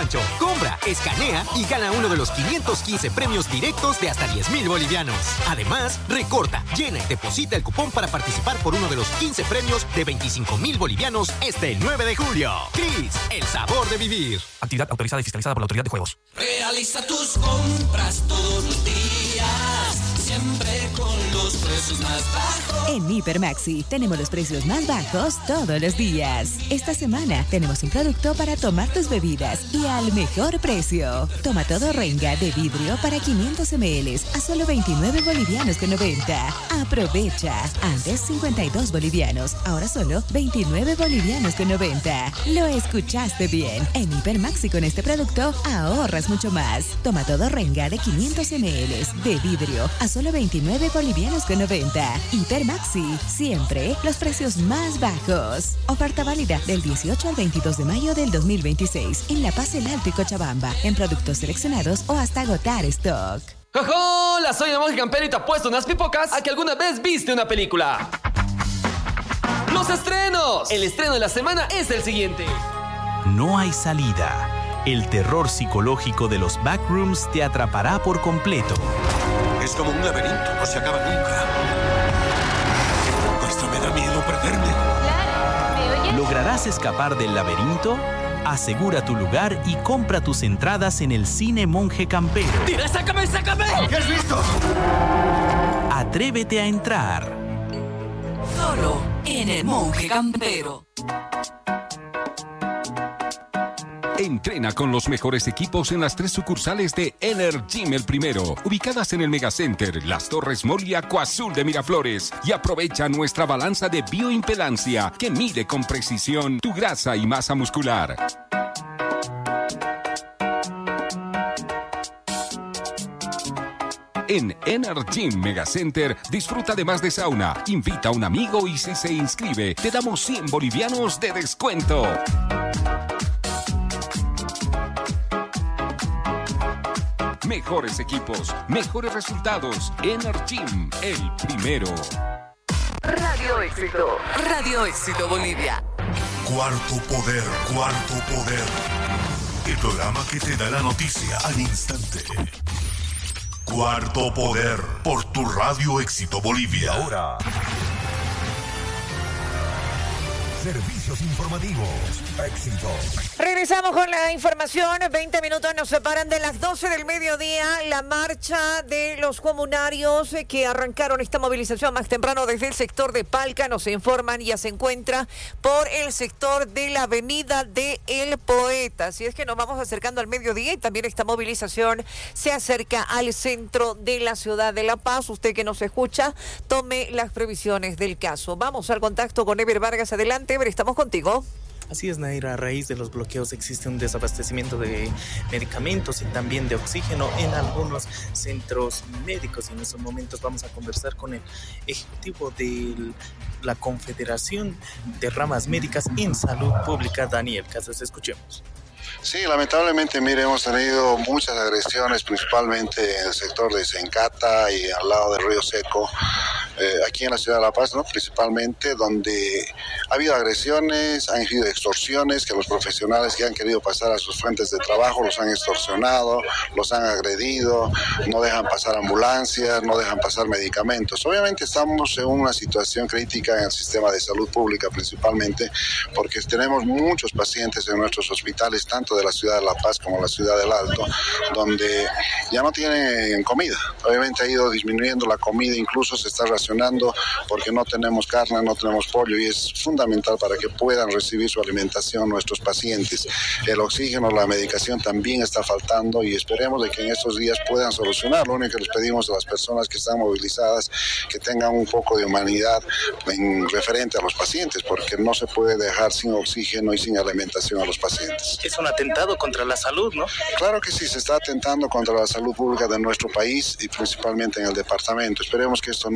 mucho. Compra, escanea y gana uno de los 515 premios directos de hasta 10,000 bolivianos. Además, recorta, llena y deposita el cupón para participar por uno de los 15 premios de 25,000 bolivianos el 9 de julio. Cris, el sabor de vivir. Actividad autorizada y fiscalizada por la Autoridad de Juegos. Realiza tus compras todos los días, siempre con los precios más bajos. En Hipermaxi tenemos los precios más bajos todos los días. Esta semana tenemos un producto para tomar tus bebidas y al mejor precio. Toma todo Renga de vidrio para 500 ml a solo 29 bolivianos con 90. Aprovecha. Antes 52 bolivianos, ahora solo 29 bolivianos con 90. Lo escuchaste bien. En Hipermaxi con este producto ahorras mucho más. Toma todo Renga de 500 ml de vidrio a solo 29 bolivianos con 90. Hipermaxi, siempre los precios más bajos. Oferta válida del 18 al 22 de mayo del 2026 en La Paz, El Alto y Cochabamba, en productos seleccionados o hasta agotar stock. ¡Hola! Soy el Monje Campero y te apuesto unas pipocas a que alguna vez viste una película. ¡Los estrenos! El estreno de la semana es el siguiente. No hay salida. El terror psicológico de los backrooms te atrapará por completo. Es como un laberinto, no se acaba nunca. Hasta me da miedo perderme. Claro, ¿me oyes? ¿Lograrás escapar del laberinto? Asegura tu lugar y compra tus entradas en el Cine Monje Campero. ¡Tira, sácame, sácame! ¿Qué has visto? Atrévete a entrar. Solo en el Monje Campero. Entrena con los mejores equipos en las 3 sucursales de Energym El Primero, ubicadas en el Megacenter, Las Torres Mall y Acuazul de Miraflores. Y aprovecha nuestra balanza de bioimpedancia que mide con precisión tu grasa y masa muscular. En Energym Megacenter disfruta además de sauna. Invita a un amigo y si se inscribe, te damos 100 bolivianos de descuento. Mejores equipos, mejores resultados. Energym, el primero. Radio Éxito. Radio Éxito Bolivia. Cuarto Poder, Cuarto Poder. El programa que te da la noticia al instante. Cuarto Poder, por tu Radio Éxito Bolivia. Ahora, servicios informativos. Éxito. Regresamos con la información. 20 minutos nos separan de las 12 del mediodía. La marcha de los comunarios que arrancaron esta movilización más temprano desde el sector de Palca, nos informan, ya se encuentra por el sector de la avenida de El Poeta. Así es que nos vamos acercando al mediodía y también esta movilización se acerca al centro de la ciudad de La Paz. Usted que nos escucha, tome las previsiones del caso. Vamos al contacto con Ever Vargas. Adelante, Ever, estamos contigo. Así es, Naira, a raíz de los bloqueos existe un desabastecimiento de medicamentos y también de oxígeno en algunos centros médicos. Y en estos momentos vamos a conversar con el ejecutivo de la Confederación de Ramas Médicas en Salud Pública, Daniel Casas. Escuchemos. Sí, lamentablemente, mire, hemos tenido muchas agresiones, principalmente en el sector de Sencata y al lado del Río Seco, aquí en la ciudad de La Paz, ¿no? Principalmente, donde ha habido agresiones, han habido extorsiones, que los profesionales que han querido pasar a sus fuentes de trabajo los han extorsionado, los han agredido, no dejan pasar ambulancias, no dejan pasar medicamentos. Obviamente estamos en una situación crítica en el sistema de salud pública, principalmente, porque tenemos muchos pacientes en nuestros hospitales, tanto de la ciudad de La Paz como la ciudad del Alto, donde ya no tienen comida. Obviamente ha ido disminuyendo la comida, incluso se está racionando porque no tenemos carne, no tenemos pollo, y es fundamental para que puedan recibir su alimentación nuestros pacientes. El oxígeno, la medicación también está faltando y esperemos de que en estos días puedan solucionar. Lo único que les pedimos a las personas que están movilizadas, que tengan un poco de humanidad en referente a los pacientes, porque no se puede dejar sin oxígeno y sin alimentación a los pacientes. Es un atentado contra la salud, ¿no? Claro que sí, se está atentando contra la salud pública de nuestro país y principalmente en el departamento. Esperemos que esto no vaya a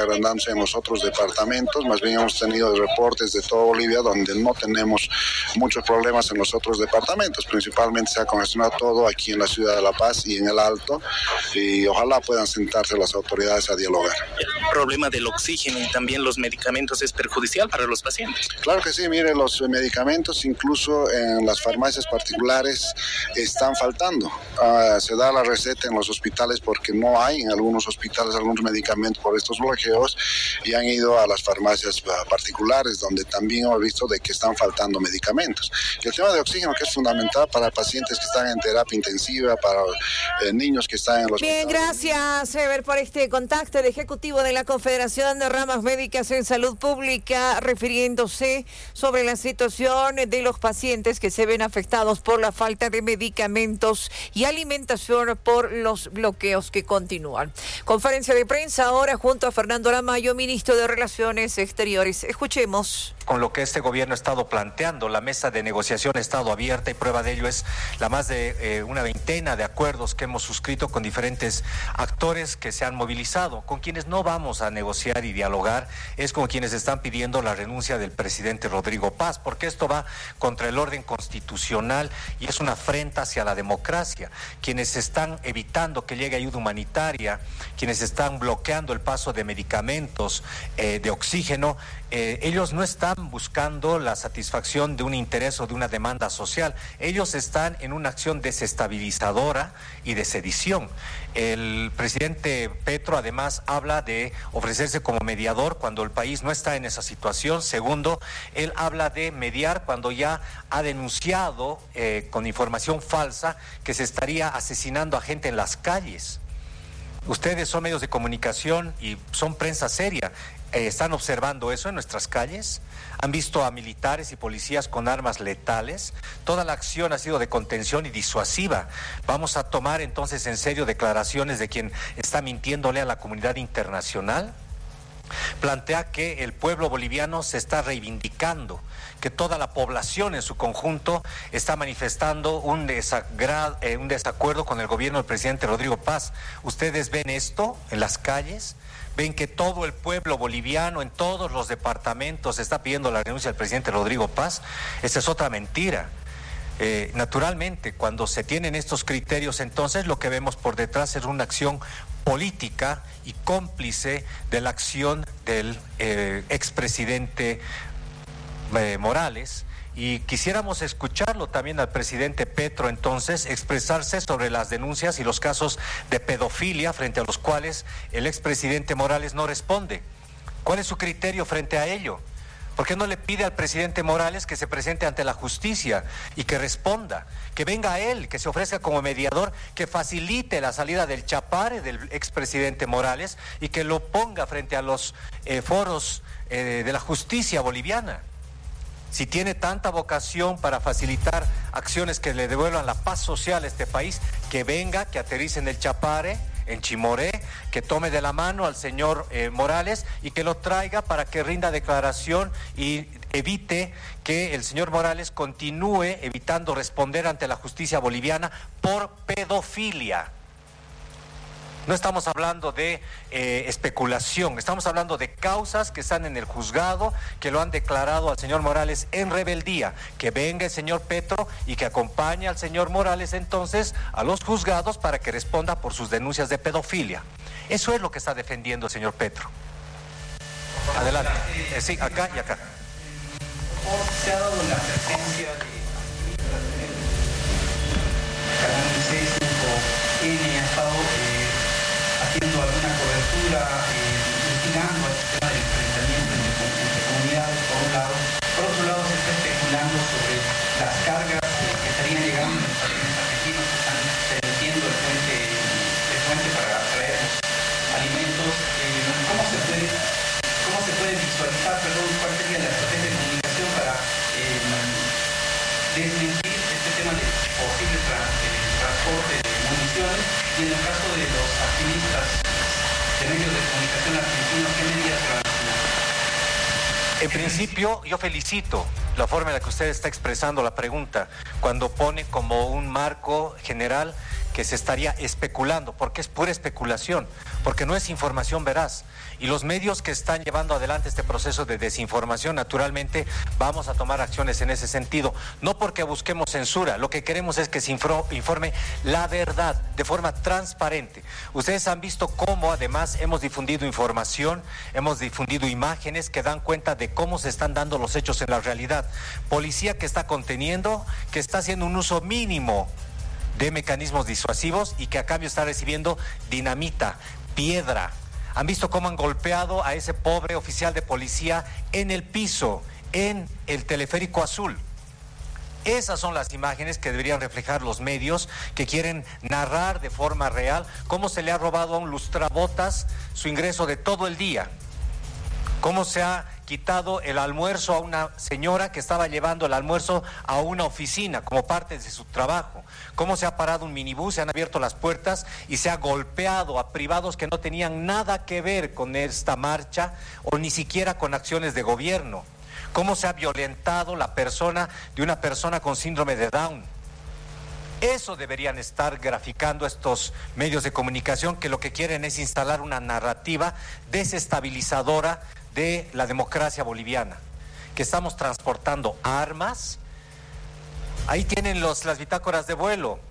agrandándose en los otros departamentos. Más bien hemos tenido reportes de toda Bolivia donde no tenemos muchos problemas en los otros departamentos. Principalmente se ha congestionado todo aquí en la ciudad de La Paz y en el Alto, y ojalá puedan sentarse las autoridades a dialogar. El problema del oxígeno y también los medicamentos es perjudicial para los pacientes. Claro que sí, mire, los medicamentos incluso en las farmacias particulares están faltando. Se da la receta en los hospitales porque no hay en algunos hospitales algunos medicamentos por estos bloqueos, y han ido a las farmacias particulares donde también hemos visto de que están faltando medicamentos. Y el tema de oxígeno, que es fundamental para pacientes que están en terapia intensiva, para niños que están en los... Bien, gracias, Ever, por este contacto. El ejecutivo de la Confederación de Ramas Médicas en Salud Pública, refiriéndose sobre la situación de los pacientes que se ven afectados por la falta de medicamentos y alimentación por los bloqueos que continúan. Conferencia de prensa ahora junto a Fernando Aramayo, ministro de Relaciones Exteriores. Escuchemos. Con lo que este gobierno ha estado planteando, la mesa de negociación ha estado abierta y prueba de ello es la más de una veintena de acuerdos que hemos suscrito con diferentes actores que se han movilizado. Con quienes no vamos a negociar y dialogar es con quienes están pidiendo la renuncia del presidente Rodrigo Paz, porque esto va contra el orden constitucional y es una afrenta hacia la democracia. Quienes están evitando que llegue ayuda humanitaria, quienes están bloqueando el paso de medicamentos, de oxígeno, ellos no están buscando la satisfacción de un interés o de una demanda social. Ellos están en una acción desestabilizadora y de sedición. El presidente Petro además habla de ofrecerse como mediador cuando el país no está en esa situación. Segundo, él habla de mediar cuando ya ha denunciado con información falsa que se estaría asesinando a gente en las calles. Ustedes son medios de comunicación y son prensa seria. ¿Están observando eso en nuestras calles? ¿Han visto a militares y policías con armas letales? Toda la acción ha sido de contención y disuasiva. ¿Vamos a tomar entonces en serio declaraciones de quien está mintiéndole a la comunidad internacional? Plantea que el pueblo boliviano se está reivindicando, que toda la población en su conjunto está manifestando un desacuerdo con el gobierno del presidente Rodrigo Paz. ¿Ustedes ven esto en las calles? ¿Ven que todo el pueblo boliviano en todos los departamentos está pidiendo la renuncia del presidente Rodrigo Paz? Esa es otra mentira. Naturalmente, cuando se tienen estos criterios, entonces lo que vemos por detrás es una acción política y cómplice de la acción del expresidente Morales. Y quisiéramos escucharlo también al presidente Petro entonces expresarse sobre las denuncias y los casos de pedofilia frente a los cuales el expresidente Morales no responde. ¿Cuál es su criterio frente a ello? ¿Por qué no le pide al presidente Morales que se presente ante la justicia y que responda? Que venga él, que se ofrezca como mediador, que facilite la salida del chapare del expresidente Morales y que lo ponga frente a los foros de la justicia boliviana. Si tiene tanta vocación para facilitar acciones que le devuelvan la paz social a este país, que venga, que aterrice en el Chapare, en Chimoré, que tome de la mano al señor Morales y que lo traiga para que rinda declaración y evite que el señor Morales continúe evitando responder ante la justicia boliviana por pedofilia. No estamos hablando de especulación, estamos hablando de causas que están en el juzgado, que lo han declarado al señor Morales en rebeldía. Que venga el señor Petro y que acompañe al señor Morales entonces a los juzgados para que responda por sus denuncias de pedofilia. Eso es lo que está defendiendo el señor Petro. Adelante. Sí, acá y acá. Se ha dado la presencia de Canal 65N, ha estado haciendo alguna cobertura, investigando el tema del enfrentamiento entre comunidades, por un lado. Por otro lado, se está especulando sobre las cargas que estarían llegando en los países argentinos que están permitiendo el puente para traer alimentos. ¿Cómo se puede visualizar, cuál sería la estrategia de comunicación para desmentir este tema del posible transporte de municiones? Y en el caso de los activistas de medios de comunicación argentinos, ¿qué medidas se van a tomar? En principio, yo felicito la forma en la que usted está expresando la pregunta, cuando pone como un marco general que se estaría especulando, porque es pura especulación, porque no es información veraz. Y los medios que están llevando adelante este proceso de desinformación, naturalmente vamos a tomar acciones en ese sentido. No porque busquemos censura, lo que queremos es que se informe la verdad de forma transparente. Ustedes han visto cómo además hemos difundido información, hemos difundido imágenes que dan cuenta de cómo se están dando los hechos en la realidad. Policía que está conteniendo, que está haciendo un uso mínimo de mecanismos disuasivos y que a cambio está recibiendo dinamita, piedra. Han visto cómo han golpeado a ese pobre oficial de policía en el piso, en el teleférico azul. Esas son las imágenes que deberían reflejar los medios que quieren narrar de forma real cómo se le ha robado a un lustrabotas su ingreso de todo el día. Cómo se ha quitado el almuerzo a una señora que estaba llevando el almuerzo a una oficina como parte de su trabajo. Cómo se ha parado un minibús, se han abierto las puertas y se ha golpeado a privados que no tenían nada que ver con esta marcha o ni siquiera con acciones de gobierno. Cómo se ha violentado la persona de una persona con síndrome de Down. Eso deberían estar graficando estos medios de comunicación que lo que quieren es instalar una narrativa desestabilizadora de la democracia boliviana, que estamos transportando armas. Ahí tienen las bitácoras de vuelo.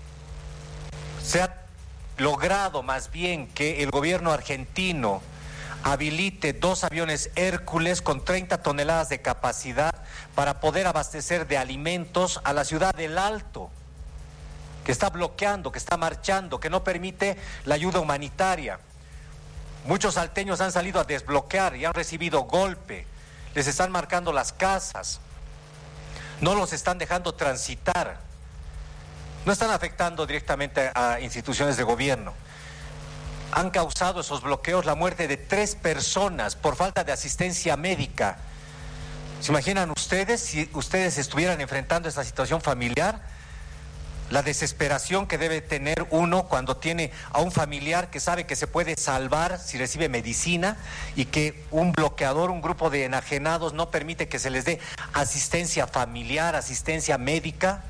Se ha logrado más bien que el gobierno argentino habilite 2 aviones Hércules con 30 toneladas de capacidad para poder abastecer de alimentos a la ciudad del Alto, que está bloqueando, que está marchando, que no permite la ayuda humanitaria. Muchos salteños han salido a desbloquear y han recibido golpe. Les están marcando las casas. No los están dejando transitar. No están afectando directamente a instituciones de gobierno. Han causado esos bloqueos la muerte de 3 personas por falta de asistencia médica. ¿Se imaginan ustedes si ustedes estuvieran enfrentando esta situación familiar? La desesperación que debe tener uno cuando tiene a un familiar que sabe que se puede salvar si recibe medicina y que un bloqueador, un grupo de enajenados no permite que se les dé asistencia familiar, asistencia médica.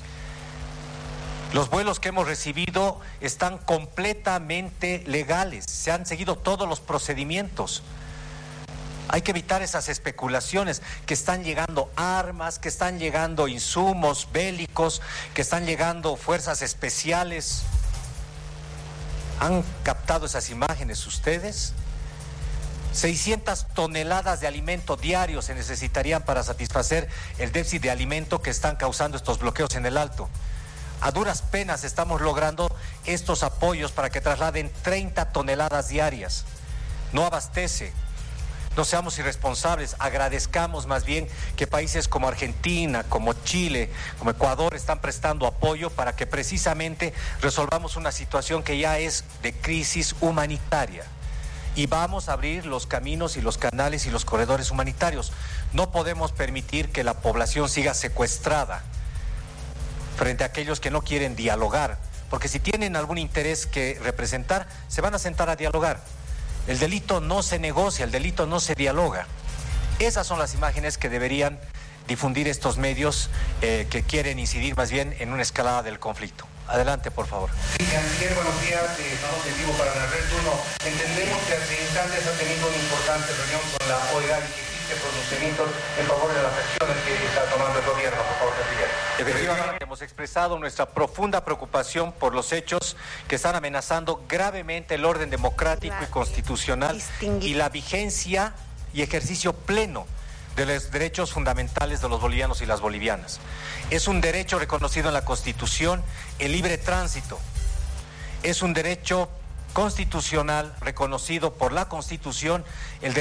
Los vuelos que hemos recibido están completamente legales, se han seguido todos los procedimientos. Hay que evitar esas especulaciones, que están llegando armas, que están llegando insumos bélicos, que están llegando fuerzas especiales. ¿Han captado esas imágenes ustedes? 600 toneladas de alimento diario se necesitarían para satisfacer el déficit de alimento que están causando estos bloqueos en el Alto. A duras penas estamos logrando estos apoyos para que trasladen 30 toneladas diarias. No abastece. No seamos irresponsables, agradezcamos más bien que países como Argentina, como Chile, como Ecuador están prestando apoyo para que precisamente resolvamos una situación que ya es de crisis humanitaria. Y vamos a abrir los caminos y los canales y los corredores humanitarios. No podemos permitir que la población siga secuestrada frente a aquellos que no quieren dialogar, porque si tienen algún interés que representar, se van a sentar a dialogar. El delito no se negocia, el delito no se dialoga. Esas son las imágenes que deberían difundir estos medios que quieren incidir más bien en una escalada del conflicto. Adelante, por favor. Sí, canciller, buenos días. Estamos en vivo para la Red 1. Entendemos que hace instantes ha tenido una importante reunión con la OEA y que existe pronunciamientos en favor de las acciones que está tomando el gobierno. Por favor, canciller. Efectivamente, hemos expresado nuestra profunda preocupación por los hechos que están amenazando gravemente el orden democrático y constitucional y la vigencia y ejercicio pleno de los derechos fundamentales de los bolivianos y las bolivianas. Es un derecho reconocido en la Constitución el libre tránsito. Es un derecho constitucional reconocido por la Constitución el